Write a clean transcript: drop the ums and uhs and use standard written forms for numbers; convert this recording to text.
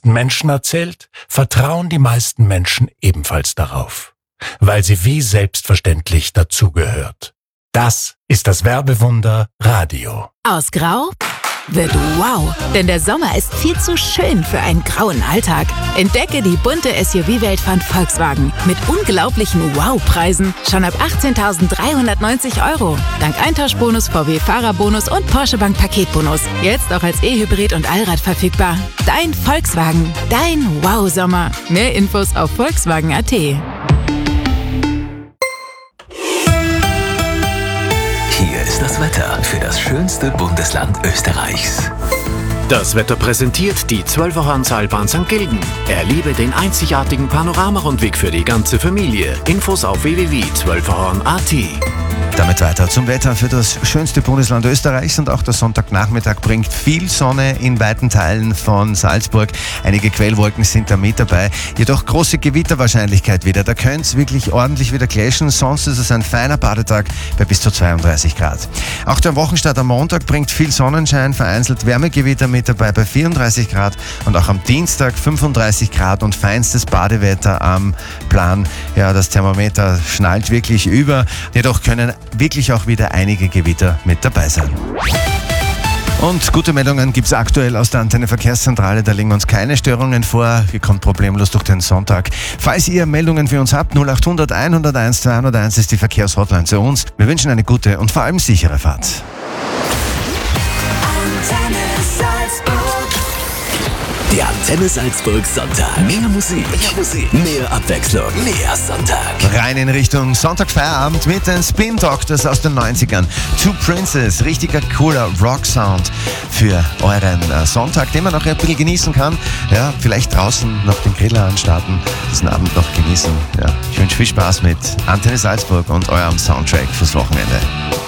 meisten Menschen erzählt, vertrauen die meisten Menschen ebenfalls darauf, weil sie wie selbstverständlich dazugehört. Das ist das Werbewunder Radio. Aus Grau wird wow, denn der Sommer ist viel zu schön für einen grauen Alltag. Entdecke die bunte SUV-Welt von Volkswagen mit unglaublichen Wow-Preisen schon ab 18.390 €. Dank Eintauschbonus, VW-Fahrerbonus und Porsche Bank Paketbonus. Jetzt auch als E-Hybrid und Allrad verfügbar. Dein Volkswagen, dein Wow-Sommer. Mehr Infos auf Volkswagen.at. Hier ist das Wetter für das schönste Bundesland Österreichs. Das Wetter präsentiert die 12er-Seilbahn St. Gilgen. Erlebe den einzigartigen Panoramarundweg für die ganze Familie. Infos auf www.12erhorn.at. Damit weiter zum Wetter für das schönste Bundesland Österreichs, und auch der Sonntagnachmittag bringt viel Sonne in weiten Teilen von Salzburg. Einige Quellwolken sind da mit dabei, jedoch große Gewitterwahrscheinlichkeit wieder. Da könnte es wirklich ordentlich wieder clashen, sonst ist es ein feiner Badetag bei bis zu 32 Grad. Auch der Wochenstart am Montag bringt viel Sonnenschein, vereinzelt Wärmegewitter mit dabei bei 34 Grad und auch am Dienstag 35 Grad und feinstes Badewetter am Plan. Ja, das Thermometer schnallt wirklich über, jedoch können wirklich auch wieder einige Gewitter mit dabei sein. Und gute Meldungen gibt es aktuell aus der Antenne Verkehrszentrale, da liegen uns keine Störungen vor. Ihr kommt problemlos durch den Sonntag. Falls ihr Meldungen für uns habt, 0800 101 201 ist die Verkehrshotline zu uns. Wir wünschen eine gute und vor allem sichere Fahrt. Der Antenne Salzburg Sonntag. Mehr Musik, mehr Abwechslung, mehr Sonntag. Rein in Richtung Sonntagfeierabend mit den Spin Doctors aus den 90ern. Two Princes, richtiger cooler Rock-Sound für euren Sonntag, den man noch ein bisschen genießen kann. Ja, vielleicht draußen noch den Griller anstarten, diesen Abend noch genießen. Ja, ich wünsche viel Spaß mit Antenne Salzburg und eurem Soundtrack fürs Wochenende.